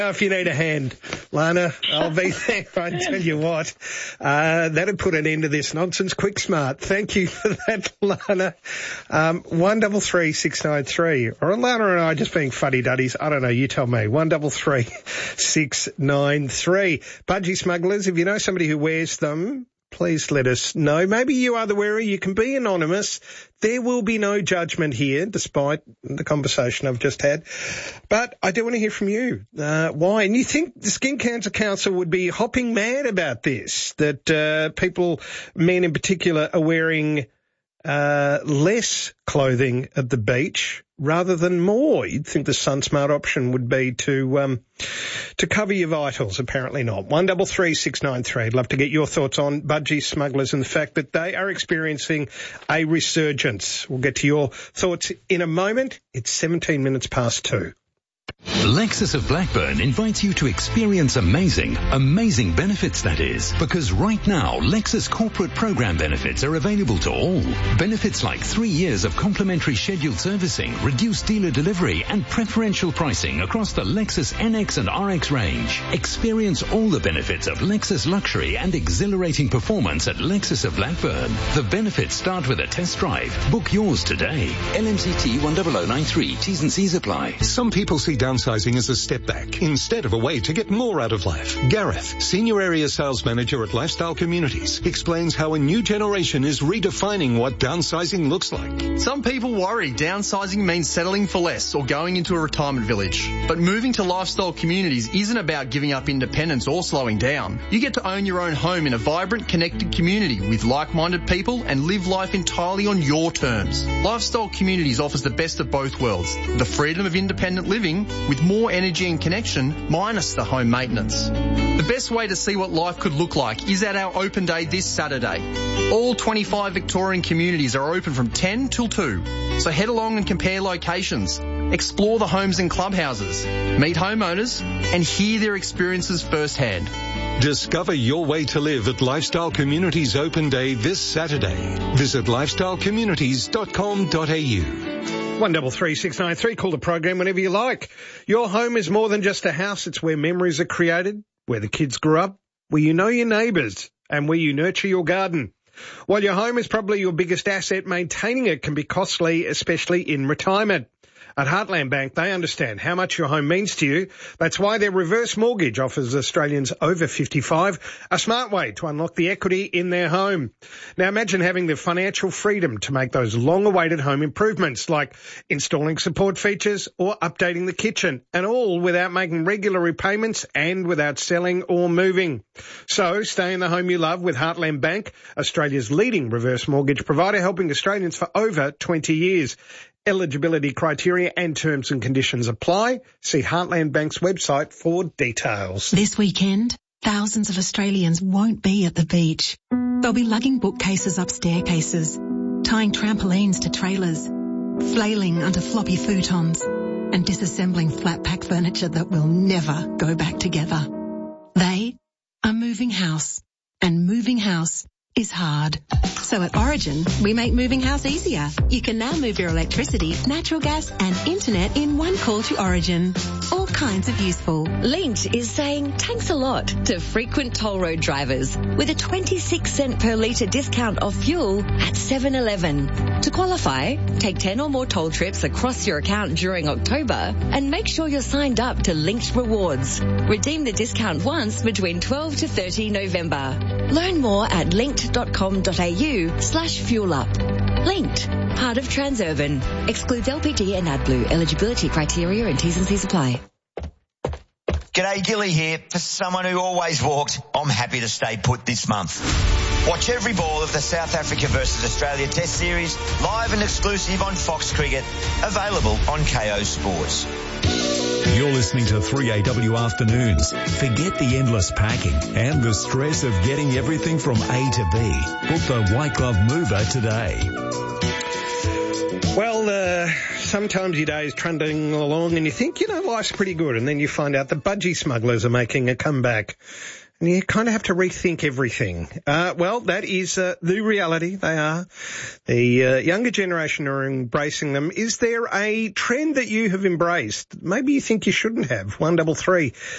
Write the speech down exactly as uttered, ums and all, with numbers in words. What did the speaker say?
If you need a hand, Lana, I'll be there. I tell you what, uh, that'd put an end to this nonsense. Quick Smart. Thank you for that, Lana. Um, one double three six nine three. Or Lana and I just being fuddy duddies. I don't know. You tell me. One double three six nine three. Budgie smugglers. If you know somebody who wears them, please let us know. Maybe you are the wearer. You can be anonymous. There will be no judgment here, despite the conversation I've just had. But I do want to hear from you. Uh, why? And you think the Skin Cancer Council would be hopping mad about this, that uh, people, men in particular, are wearing uh, less clothing at the beach rather than more. You'd think the SunSmart option would be to um, to cover your vitals. Apparently not. One double three six nine three. I'd love to get your thoughts on budgie smugglers and the fact that they are experiencing a resurgence. We'll get to your thoughts in a moment. It's seventeen minutes past two. Lexus of Blackburn invites you to experience amazing, amazing benefits, that is. Because right now, Lexus corporate program benefits are available to all. Benefits like three years of complimentary scheduled servicing, reduced dealer delivery, and preferential pricing across the Lexus N X and R X range. Experience all the benefits of Lexus luxury and exhilarating performance at Lexus of Blackburn. The benefits start with a test drive. Book yours today. L M C T one zero zero nine three. T's and C's apply. Some people see downsizing as a step back instead of a way to get more out of life. Gareth, Senior Area Sales Manager at Lifestyle Communities, explains how a new generation is redefining what downsizing looks like. Some people worry downsizing means settling for less or going into a retirement village. But moving to Lifestyle Communities isn't about giving up independence or slowing down. You get to own your own home in a vibrant, connected community with like-minded people and live life entirely on your terms. Lifestyle Communities offers the best of both worlds, the freedom of independent living with more energy and connection, minus the home maintenance. The best way to see what life could look like is at our open day this Saturday. All twenty-five Victorian communities are open from ten till two, so head along and compare locations, explore the homes and clubhouses, meet homeowners and hear their experiences firsthand. Discover your way to live at Lifestyle Communities Open Day this Saturday. Visit lifestyle communities dot com dot a u. One double three six nine three. Call the program whenever you like. Your home is more than just a house. It's where memories are created, where the kids grew up, where you know your neighbours, and where you nurture your garden. While your home is probably your biggest asset, maintaining it can be costly, especially in retirement. At Heartland Bank, they understand how much your home means to you. That's why their reverse mortgage offers Australians over fifty-five a smart way to unlock the equity in their home. Now imagine having the financial freedom to make those long-awaited home improvements like installing support features or updating the kitchen, and all without making regular repayments and without selling or moving. So stay in the home you love with Heartland Bank, Australia's leading reverse mortgage provider, helping Australians for over twenty years. Eligibility criteria and terms and conditions apply. See Heartland Bank's website for details. This weekend, thousands of Australians won't be at the beach. They'll be lugging bookcases up staircases, tying trampolines to trailers, flailing under floppy futons, and disassembling flat pack furniture that will never go back together. They are moving house, and moving house is hard. So at Origin, we make moving house easier. You can now move your electricity, natural gas and internet in one call to Origin. All kinds of useful. Linkt is saying thanks a lot to frequent toll road drivers with a twenty-six cent per litre discount off fuel at seven eleven. To qualify, take ten or more toll trips across your account during October and make sure you're signed up to Linkt Rewards. Redeem the discount once between twelve to thirty November. Learn more at linkt dot com dot a u slash fuel up. Linked, part of Transurban. Excludes L P G and AdBlue. Eligibility criteria and T's and C's apply. G'day, Gilly here. For someone who always walked, I'm happy to stay put this month. Watch every ball of the South Africa versus Australia Test Series live and exclusive on Fox Cricket, available on K O Sports. You're listening to three A W Afternoons. Forget the endless packing and the stress of getting everything from A to B. Book the White Glove Mover today. Well, uh, sometimes your day is trundling along and you think, you know, life's pretty good, and then you find out the budgie smugglers are making a comeback. And you kind of have to rethink everything. Uh, well, that is uh, the reality. They are. The uh, younger generation are embracing them. Is there a trend that you have embraced? Maybe you think you shouldn't have. One double three